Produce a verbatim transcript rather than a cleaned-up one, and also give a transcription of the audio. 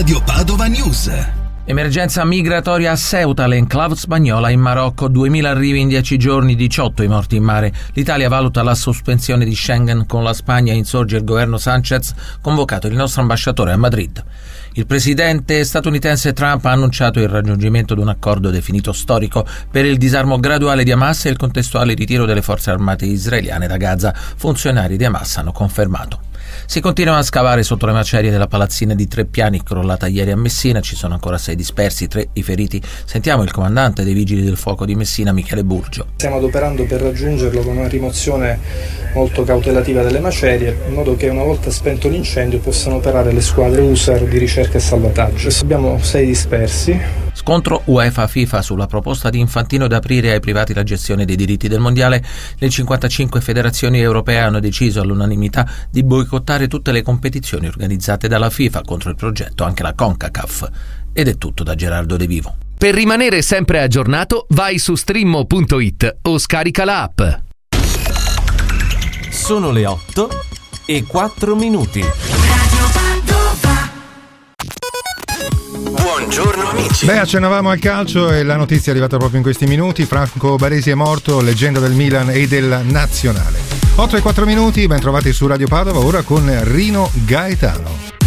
Radio Padova News. Emergenza migratoria a Ceuta, l'enclave spagnola in Marocco, duemila arrivi in dieci giorni, diciotto i morti in mare. L'Italia valuta la sospensione di Schengen, con la Spagna insorge il governo Sanchez, convocato il nostro ambasciatore a Madrid. Il presidente statunitense Trump ha annunciato il raggiungimento di un accordo definito storico per il disarmo graduale di Hamas e il contestuale ritiro delle forze armate israeliane da Gaza. Funzionari di Hamas hanno confermato. Si continua a scavare sotto le macerie della palazzina di tre piani crollata ieri a Messina. Ci sono ancora sei dispersi, tre i feriti. Sentiamo il comandante dei Vigili del Fuoco di Messina, Michele Burgio. Stiamo adoperando per raggiungerlo con una rimozione molto cautelativa delle macerie, in modo che una volta spento l'incendio possano operare le squadre U S A R di ricerca e salvataggio. Adesso abbiamo sei dispersi. Scontro UEFA-FIFA sulla proposta di Infantino di aprire ai privati la gestione dei diritti del mondiale. Le cinquantacinque federazioni europee hanno deciso all'unanimità di boicottare tutte le competizioni organizzate dalla FIFA, contro il progetto anche la CONCACAF. Ed è tutto da Gerardo De Vivo. Per rimanere sempre aggiornato, vai su streammo punto it o scarica la app. Sono le otto e quattro minuti. Buongiorno amici. Beh, accennavamo al calcio e la notizia è arrivata proprio in questi minuti. Franco Baresi è morto, leggenda del Milan e del Nazionale. otto e quattro minuti, ben trovati su Radio Padova, ora con Rino Gaetano.